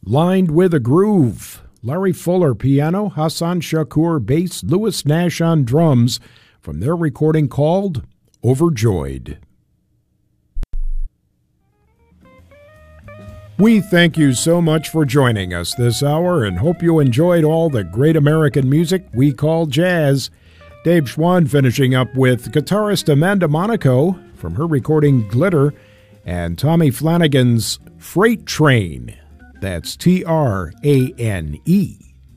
Lined with a Groove. Larry Fuller, piano, Hassan Shakur, bass, Louis Nash on drums, from their recording called Overjoyed. We thank you so much for joining us this hour and hope you enjoyed all the great American music we call jazz. Dave Schwann finishing up with guitarist Amanda Monaco from her recording Glitter and Tommy Flanagan's Freight Train. That's Trane.